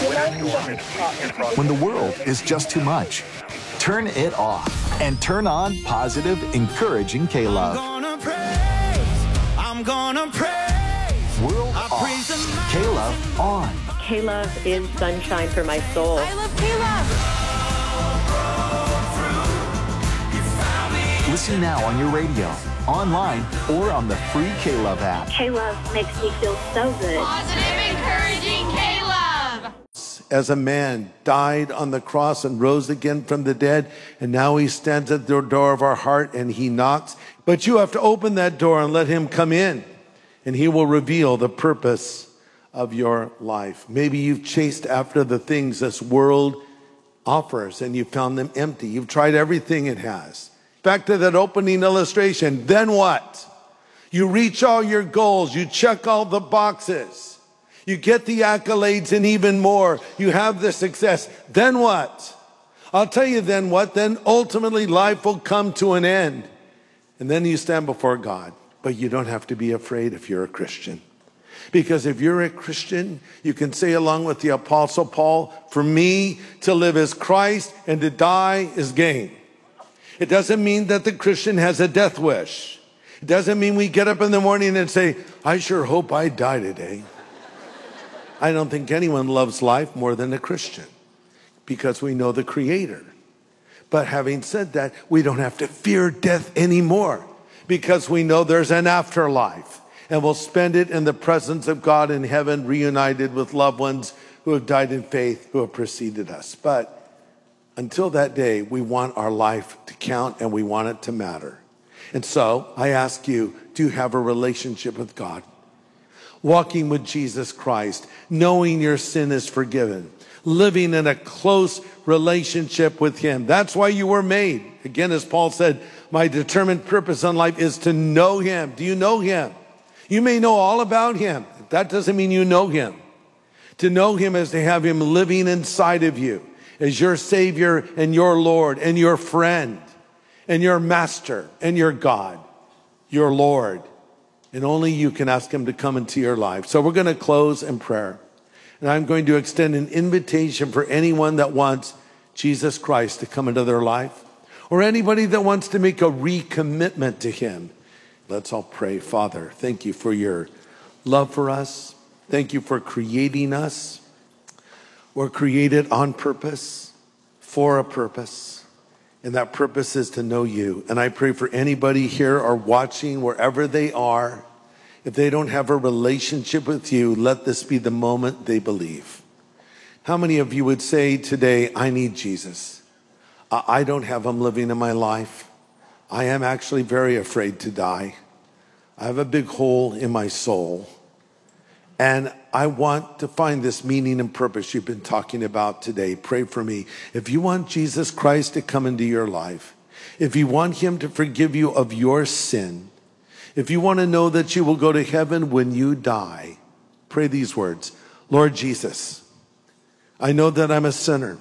When the world is just too much, turn it off and turn on positive, encouraging K-Love. I'm gonna praise. World off, K-Love on. K-Love is sunshine for my soul. I love K-Love. Listen now on your radio, online, or on the free K-Love app. K-Love makes me feel so good. Positive, encouraging K-Love. As a man died on the cross and rose again from the dead, and now he stands at the door of our heart and he knocks. But you have to open that door and let him come in, and he will reveal the purpose of your life. Maybe you've chased after the things this world offers and you found them empty. You've tried everything it has. Back to that opening illustration. Then what? You reach all your goals. You check all the boxes. You get the accolades and even more. You have the success. Then what? I'll tell you then what. Then ultimately life will come to an end. And then you stand before God. But you don't have to be afraid if you're a Christian. Because if you're a Christian, you can say along with the Apostle Paul, for me to live is Christ and to die is gain. It doesn't mean that the Christian has a death wish. It doesn't mean we get up in the morning and say, I sure hope I die today. I don't think anyone loves life more than a Christian because we know the Creator. But having said that, we don't have to fear death anymore because we know there's an afterlife and we'll spend it in the presence of God in heaven, reunited with loved ones who have died in faith, who have preceded us. But until that day, we want our life to count and we want it to matter. And so I ask you, do you have a relationship with God? Walking with Jesus Christ, knowing your sin is forgiven, living in a close relationship with Him. That's why you were made. Again, as Paul said, my determined purpose in life is to know Him. Do you know Him? You may know all about Him. That doesn't mean you know Him. To know Him is to have Him living inside of you as your Savior and your Lord and your friend and your Master and your God, your Lord. And only you can ask Him to come into your life. So we're going to close in prayer. And I'm going to extend an invitation for anyone that wants Jesus Christ to come into their life, or anybody that wants to make a recommitment to Him. Let's all pray. Father, thank you for your love for us. Thank you for creating us. We're created on purpose, for a purpose. And that purpose is to know you. And I pray for anybody here or watching, wherever they are, if they don't have a relationship with you, let this be the moment they believe. How many of you would say today, I need Jesus? I don't have Him living in my life. I am actually very afraid to die. I have a big hole in my soul. And I want to find this meaning and purpose you've been talking about today. Pray for me. If you want Jesus Christ to come into your life, if you want Him to forgive you of your sin, if you want to know that you will go to heaven when you die, pray these words. Lord Jesus, I know that I'm a sinner,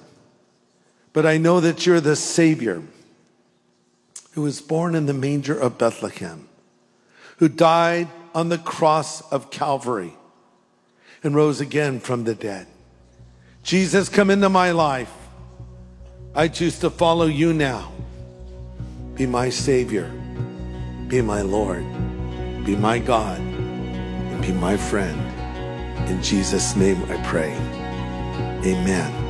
but I know that you're the Savior who was born in the manger of Bethlehem, who died on the cross of Calvary, and rose again from the dead. Jesus, come into my life. I choose to follow you now. Be my Savior. Be my Lord. Be my God. And be my friend. In Jesus' name I pray. Amen.